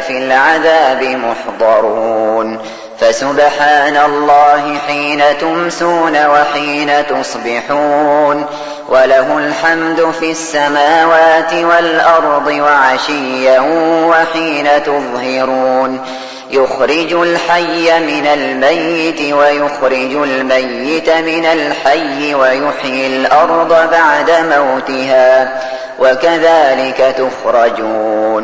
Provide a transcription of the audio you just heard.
في العذاب محضرون فسبحان الله حين تمسون وحين تصبحون وله الحمد في السماوات والأرض وعشيا وحين تظهرون يخرج الحي من الميت ويخرج الميت من الحي ويحيي الأرض بعد موتها وكذلك تخرجون